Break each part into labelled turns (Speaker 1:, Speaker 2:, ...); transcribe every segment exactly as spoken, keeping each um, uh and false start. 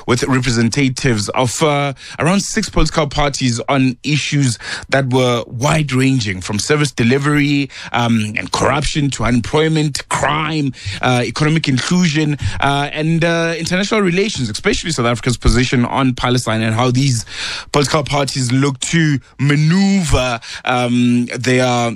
Speaker 1: with representatives of uh, around six political parties on issues that were wide-ranging, from service delivery um, and corruption to unemployment, crime, uh, economic inclusion, uh, and uh, international relations, especially South Africa's position on Palestine and how these political parties look to maneuver um, their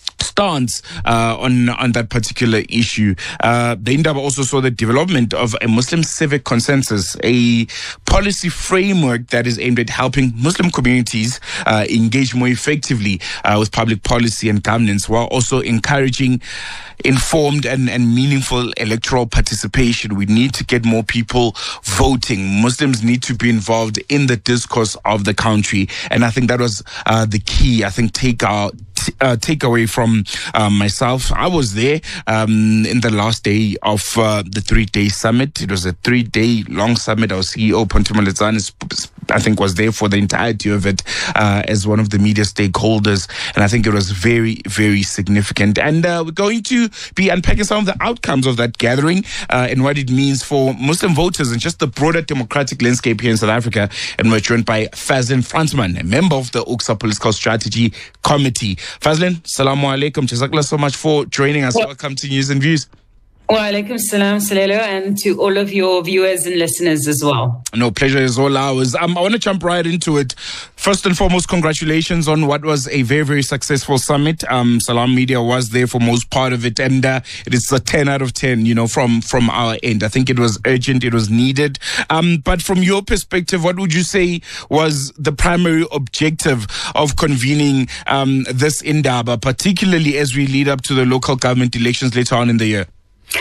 Speaker 1: stance uh, on on that particular issue. Uh, the Indaba also saw the development of a Muslim civic consensus, a policy framework that is aimed at helping Muslim communities uh, engage more effectively uh, with public policy and governance, while also encouraging informed and, and meaningful electoral participation. We need to get more people voting. Muslims need to be involved in the discourse of the country. And I think that was uh, the key, I think, take our Uh, takeaway from um, myself. I was there um, in the last day of uh, the three-day summit. It was a three-day long summit. Our C E O, Ponti Moletsane, I think, was there for the entirety of it uh, as one of the media stakeholders. And I think it was very, very significant. And uh, we're going to be unpacking some of the outcomes of that gathering uh, and what it means for Muslim voters and just the broader democratic landscape here in South Africa. And we're joined by Fazlin Fransman, a member of the U C S A Political Strategy Committee. Fazlin, salamu alaikum. Jazakallah so much for joining us. Welcome to News and Views.
Speaker 2: Wa alaikum salam, Salelo, and to all of your viewers and listeners as well.
Speaker 1: No, pleasure is all ours. Um, I want to jump right into it. First and foremost, congratulations on what was a very, very successful summit. Um, Salam Media was there for most part of it, and uh, it is a ten out of ten, you know, from, from our end. I think it was urgent, it was needed. Um, but from your perspective, what would you say was the primary objective of convening um, this Indaba, particularly as we lead up to the local government elections later on in the year?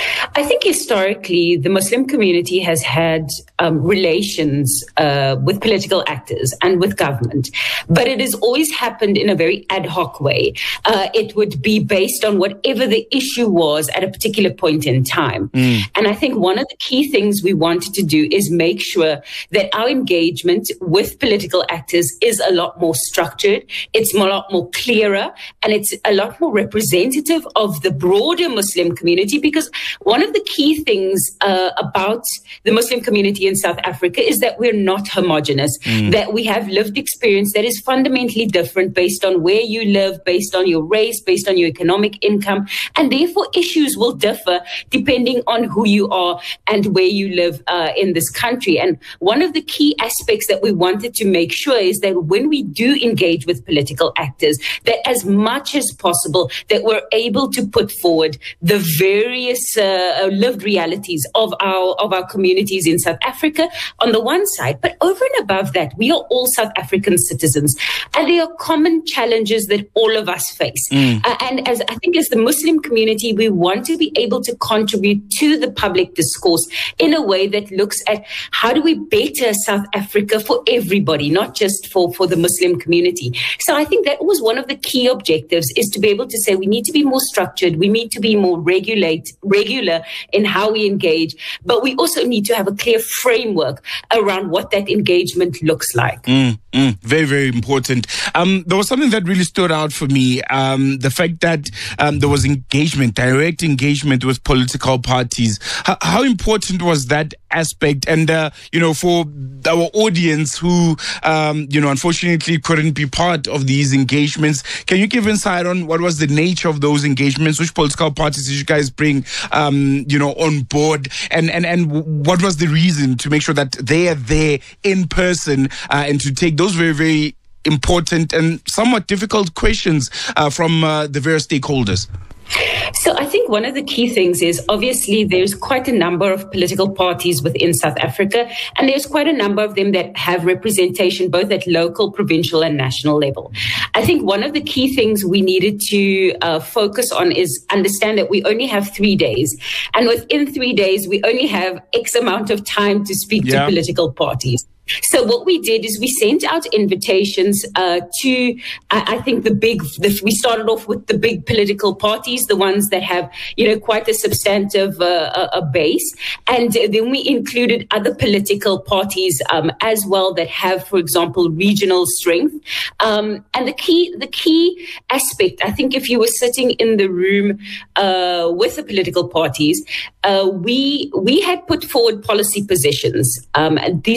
Speaker 2: I think historically the Muslim community has had um, relations uh, with political actors and with government, but it has always happened in a very ad hoc way. Uh, it would be based on whatever the issue was at a particular point in time. Mm. And I think one of the key things we wanted to do is make sure that our engagement with political actors is a lot more structured, it's a lot more clearer, and it's a lot more representative of the broader Muslim community, because one of the key things uh, about the Muslim community in South Africa is that we're not homogenous, mm. that we have lived experience that is fundamentally different based on where you live, based on your race, based on your economic income, and therefore issues will differ depending on who you are and where you live uh, in this country. And one of the key aspects that we wanted to make sure is that when we do engage with political actors, that as much as possible that we're able to put forward the various Uh, lived realities of our of our communities in South Africa on the one side, but over and above that, we are all South African citizens, and there are common challenges that all of us face. Mm. Uh, and as I think, as the Muslim community, we want to be able to contribute to the public discourse in a way that looks at how do we better South Africa for everybody, not just for for the Muslim community. So I think that was one of the key objectives, is to be able to say we need to be more structured, we need to be more regulate. regular in how we engage, but we also need to have a clear framework around what that engagement looks like.
Speaker 1: Mm, mm, very, very important. Um, there was something that really stood out for me, um, the fact that um, there was engagement, direct engagement with political parties. H- how important was that aspect? And, uh, you know, for our audience who, um, you know, unfortunately couldn't be part of these engagements, can you give insight on what was the nature of those engagements? Which political parties did you guys bring Um, you know, on board, and, and, and what was the reason to make sure that they are there in person uh, and to take those very, very important and somewhat difficult questions uh, from uh, the various stakeholders?
Speaker 2: So I think one of the key things is, obviously, there's quite a number of political parties within South Africa, and there's quite a number of them that have representation both at local, provincial and national level. I think one of the key things we needed to uh, focus on is understand that we only have three days. And within three days, we only have X amount of time to speak yeah. to political parties. So what we did is we sent out invitations uh, to, I, I think, the big, the, we started off with the big political parties, the ones that have, you know, quite a substantive uh, a base. And then we included other political parties um, as well that have, for example, regional strength. Um, and the key, the key aspect, I think, if you were sitting in the room uh, with the political parties, uh, we we had put forward policy positions. Um, and these